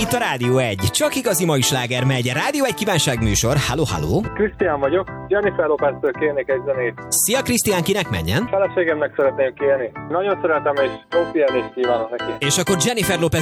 Itt a Rádió 1. Csak igazi mai sláger megy. Rádió 1 kívánságműsor. Halló, halló. Krisztián vagyok. Jennifer Lopez-től kérnék egy zenét. Szia Krisztián, kinek menjen? Feleségemnek szeretném kérni. Nagyon szeretem, és jó pihenést kívánok neki. És akkor Jennifer Lopez